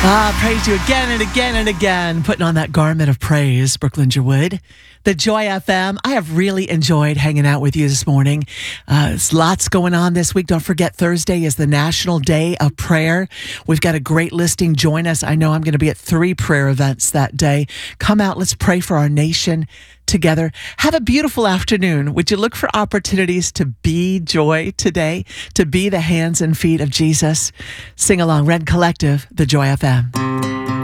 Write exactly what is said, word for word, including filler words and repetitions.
Ah, praise you again and again and again, putting on that garment of praise, Brooklyn Jerwood. The Joy F M. I have really enjoyed hanging out with you this morning. Uh, there's lots going on this week. Don't forget, Thursday is the National Day of Prayer. We've got a great listing. Join us. I know I'm going to be at three prayer events that day. Come out. Let's pray for our nation together. Have a beautiful afternoon. Would you look for opportunities to be joy today, to be the hands and feet of Jesus? Sing along. Red Collective, the Joy F M.